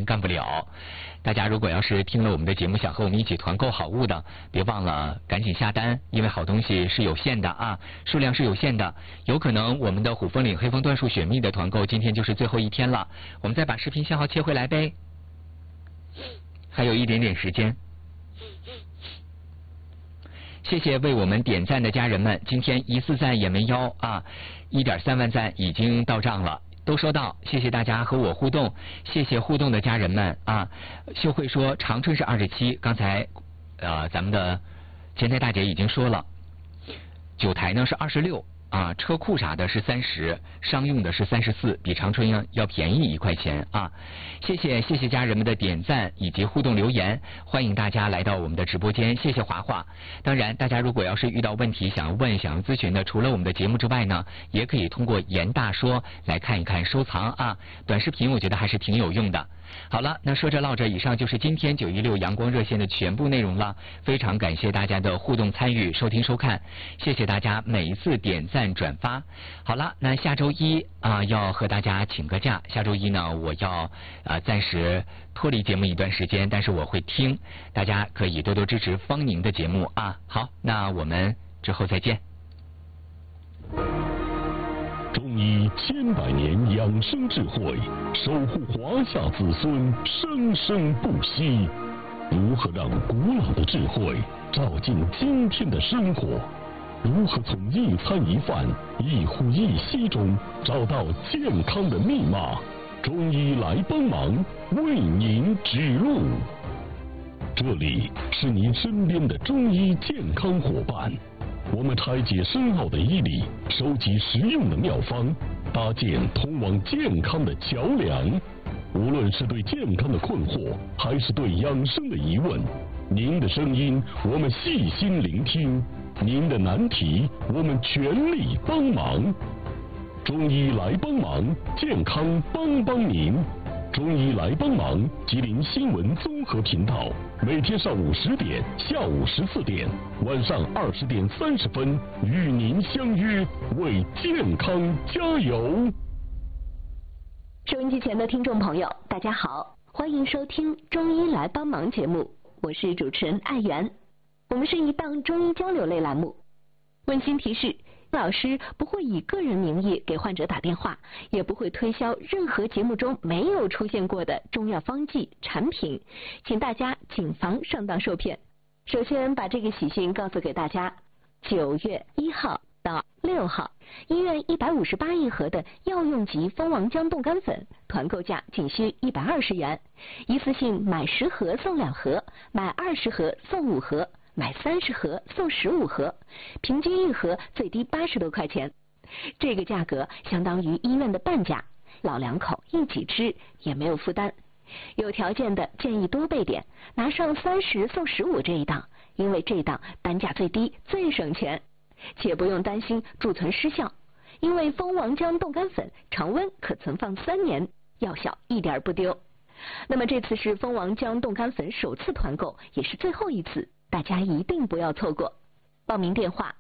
干不了。大家如果要是听了我们的节目，想和我们一起团购好物的，别忘了赶紧下单，因为好东西是有限的啊，数量是有限的，有可能我们的虎风岭黑风椴树雪蜜的团购今天就是最后一天了，我们再把视频信号切回来呗，还有一点点时间。谢谢为我们点赞的家人们，今天一次赞也没邀啊，1.3万赞已经到账了，都收到，谢谢大家和我互动，谢谢互动的家人们啊。秀慧说长春是27，刚才咱们的前台大姐已经说了，九台呢是26啊，车库啥的是30，商用的是34，比长春要便宜1块钱啊。谢谢家人们的点赞以及互动留言，欢迎大家来到我们的直播间，谢谢华华。当然大家如果要是遇到问题想要问想要咨询的，除了我们的节目之外呢，也可以通过严大说来看一看收藏啊，短视频我觉得还是挺有用的。好了，那说着唠着，以上就是今天916阳光热线的全部内容了。非常感谢大家的互动参与、收听收看，谢谢大家每一次点赞转发。好了，那下周一要和大家请个假。下周一呢，我要暂时脱离节目一段时间，但是我会听，大家可以多多支持方宁的节目啊。好，那我们之后再见。 中医千百年养生智慧，守护华夏子孙生生不息。如何让古老的智慧照进今天的生活？如何从一餐一饭、一呼一吸中找到健康的密码？中医来帮忙，为您指路。这里是您身边的中医健康伙伴。我们拆解深奥的医理，收集实用的妙方，搭建通往健康的桥梁。无论是对健康的困惑，还是对养生的疑问，您的声音我们细心聆听，您的难题我们全力帮忙。中医来帮忙，健康帮您。中医来帮忙，吉林新闻综合频道，每天上午10点、下午14点、晚上20点30分，与您相约，为健康加油。 收音机前的听众朋友，大家好，欢迎收听《中医来帮忙》节目，我是主持人艾媛。我们是一档中医交流类栏目。温馨提示，老师不会以个人名义给患者打电话，也不会推销任何节目中没有出现过的中药方剂产品，请大家谨防上当受骗。首先把这个喜讯告诉给大家，9月1号到6号，医院158一盒的药用级蜂王浆冻干粉团购价仅需120元，一次性买10盒送2盒，买20盒送5盒，买30盒送15盒，平均一盒最低80多块钱，这个价格相当于医院的半价，老两口一起吃也没有负担。有条件的建议多备点，拿上30送15这一档，因为这档单价最低最省钱，且不用担心贮存失效，因为蜂王浆冻干粉常温可存放3年，药效一点不丢。那么这次是蜂王浆冻干粉首次团购，也是最后一次，大家一定不要错过。报名电话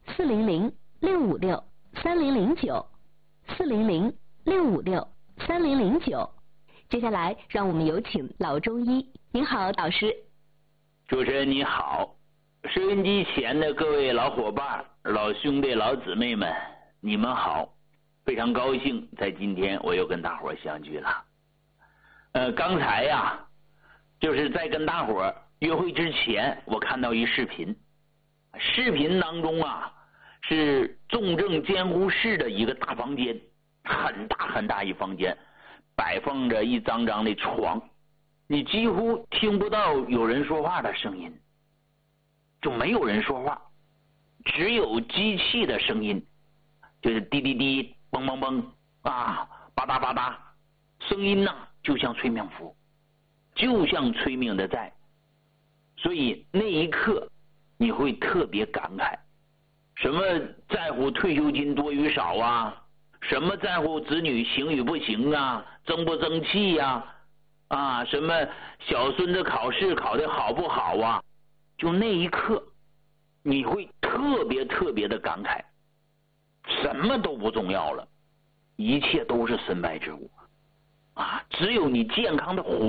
400-656-3009，400-656-3009。接下来让我们有请老中医。您好，老师。 主持人你好，收音机前的各位老伙伴、老兄弟、老姊妹们，你们好，非常高兴在今天我又跟大伙相聚了。刚才呀，就是在跟大伙约会之前，我看到一视频，视频当中啊是重症监护室的一个大房间，很大很大一房间，摆放着一张张的床，你几乎听不到有人说话的声音，就没有人说话，只有机器的声音，就是滴滴滴、嘣嘣嘣啊、吧嗒吧嗒，声音呢就像催眠符，就像催眠的在。所以那一刻你会特别感慨，什么在乎退休金多与少啊，什么在乎子女行与不行啊，争不争气呀，什么小孙子考试考得好不好啊，就那一刻你会特别的感慨，什么都不重要了，一切都是身外之物只有你健康的活